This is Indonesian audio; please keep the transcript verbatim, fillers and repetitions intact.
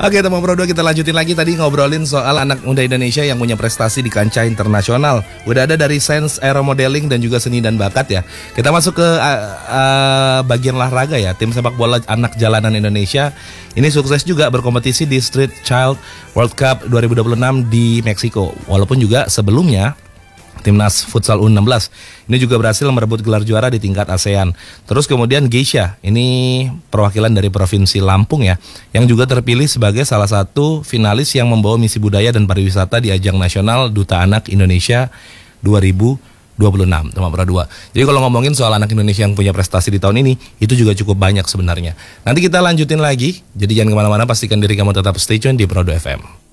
Oke teman Pro dua, kita lanjutin lagi. Tadi ngobrolin soal anak muda Indonesia yang punya prestasi di kancah internasional. Udah ada dari Sains Aeromodeling dan juga seni dan bakat ya. Kita masuk ke uh, uh, bagian olahraga ya. Tim sepak bola anak jalanan Indonesia ini sukses juga berkompetisi di Street Child World Cup dua ribu dua puluh enam di Meksiko. Walaupun juga sebelumnya Timnas Futsal U enam belas ini juga berhasil merebut gelar juara di tingkat ASEAN. Terus kemudian Geisha, ini perwakilan dari Provinsi Lampung ya, yang juga terpilih sebagai salah satu finalis yang membawa misi budaya dan pariwisata di ajang nasional Duta Anak Indonesia dua ribu dua puluh enam, teman Pro dua. Jadi kalau ngomongin soal anak Indonesia yang punya prestasi di tahun ini, itu juga cukup banyak sebenarnya. Nanti kita lanjutin lagi, jadi jangan kemana-mana, pastikan diri kamu tetap stay tune di Pro dua F M.